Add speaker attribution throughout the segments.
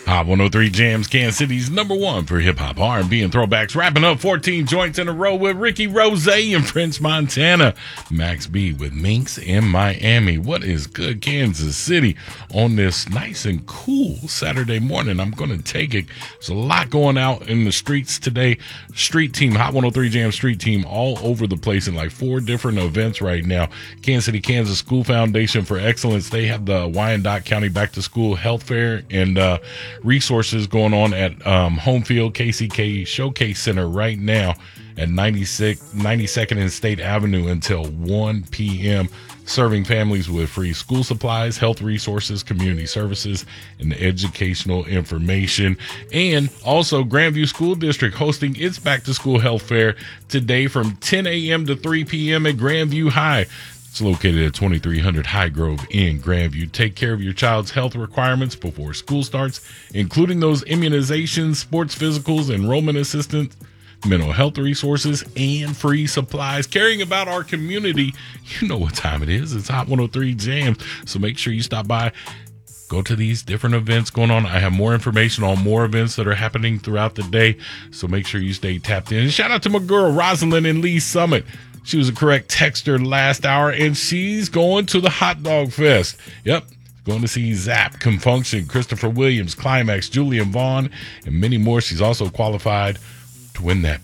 Speaker 1: Hot 103 Jams, Kansas City's number one for hip-hop, R&B, and throwbacks. Wrapping up 14 joints in a row with Ricky Rose and Prince Montana. Max B with Minx in Miami. What is good, Kansas City, on this nice and cool Saturday morning? I'm going to take it. There's a lot going out in the streets today. Street team, Hot 103 Jam street team all over the place in like 4 different events right now. Kansas City, Kansas School Foundation for Excellence. They have the Wyandotte County Back to School Health Fair and resources going on at Homefield KCK Showcase Center right now at 92nd and State Avenue until 1 p.m., serving families with free school supplies, health resources, community services, and educational information. And also Grandview School District hosting its Back to School Health Fair today from 10 a.m. to 3 p.m. at Grandview High. It's located at 2300 High Grove in Grandview. Take care of your child's health requirements before school starts, including those immunizations, sports physicals, enrollment assistance, mental health resources, and free supplies. Caring about our community, you know what time it is. It's Hot 103 Jams. So make sure you stop by. Go to these different events going on. I have more information on more events that are happening throughout the day. So make sure you stay tapped in. And shout out to my girl, Rosalind in Lee Summit. She was a correct texter last hour, and she's going to the Hot Dog Fest. Yep, going to see Zap, Confunction, Christopher Williams, Climax, Julian Vaughn, and many more. She's also qualified to win that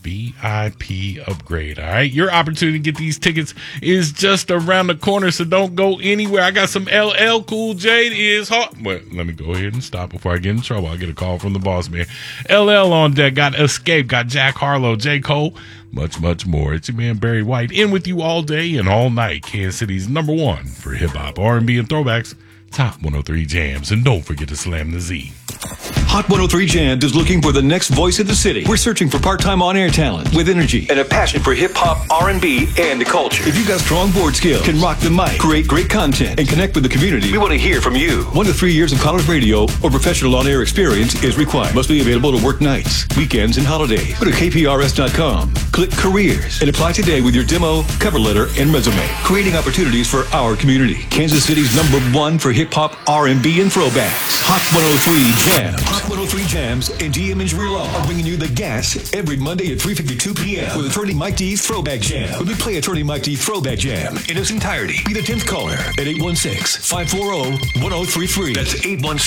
Speaker 1: VIP upgrade. All right, your opportunity to get these tickets is just around the corner, so don't go anywhere. I got some LL Cool J is hot. Well, let me go ahead and stop before I get in trouble. I'll get a call from the boss man. LL on deck, got Escape, got Jack Harlow, J. Cole, much, much more. It's your man Barry White in with you all day and all night. Kansas City's number one for hip-hop, R&B, and throwbacks. Top 103 Jams, and don't forget to slam the Z.
Speaker 2: Hot 103 Jams is looking for the next voice of the city. We're searching for part-time on-air talent with energy and a passion for hip-hop, R&B, and the culture. If you got strong board skills, can rock the mic, create great content, and connect with the community, we want to hear from you. 1 to 3 years of college radio or professional on-air experience is required. Must be available to work nights, weekends, and holidays. Go to kprs.com, click careers, and apply today with your demo, cover letter, and resume. Creating opportunities for our community. Kansas City's number one for hip-hop, R&B, and throwbacks. Hot 103 Jams. Hot 103 Jams and DM Injury Law are bringing you the gas every Monday at 3:52 p.m. with Attorney Mike D's Throwback Jam. When we play Attorney Mike D's Throwback Jam in its entirety, be the 10th caller at 816-540-1033. That's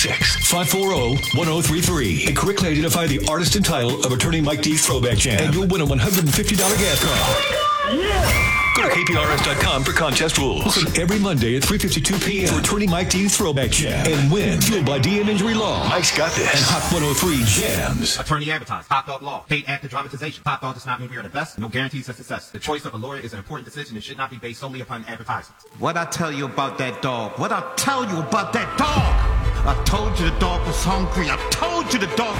Speaker 2: 816-540-1033. And correctly identify the artist and title of Attorney Mike D's Throwback Jam, and you'll win a $150 gas card. Yeah. Go to kprs.com for contest rules. Listen every Monday at 3:52 p.m. for Attorney Mike D's Throwback Jam and win. Fueled by DM Injury Law. Mike's got this. And Hot 103 Jams.
Speaker 3: Attorney advertised. Hot Dog Law. Paid actor dramatization. Hot Dog does not mean we are the best. No guarantees of success. The choice of a lawyer is an important decision and should not be based solely upon advertisements.
Speaker 4: What I tell you about that dog? What I tell you about that dog? I told you the dog was hungry. I told you the dog